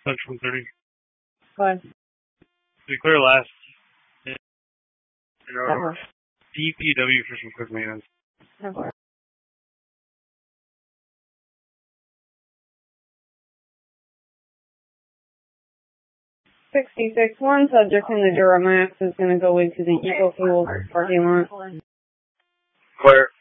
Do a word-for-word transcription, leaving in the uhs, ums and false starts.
Central thirty. Fine. We clear last. That works. D P W for some quick maintenance. That works. sixty-six one, subject in the Duramax is going to go into the Eco Fuel parking lot. Clear.